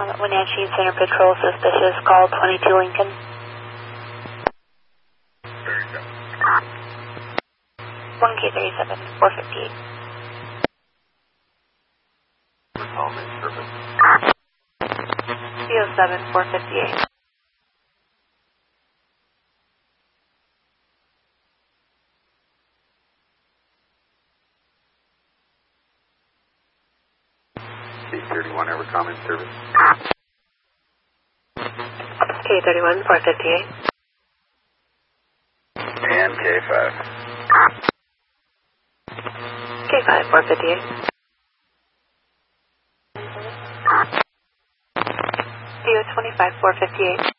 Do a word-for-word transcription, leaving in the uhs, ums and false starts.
Wenatchee Center Patrol, suspicious, call twenty-two Lincoln. one K thirty-seven, four fifty-eight. C oh seven, four fifty-eight. K thirty-one, ever common service? K thirty-one, four fifty-eight. And K five. K five, four fifty-eight. C O twenty-five, four fifty-eight.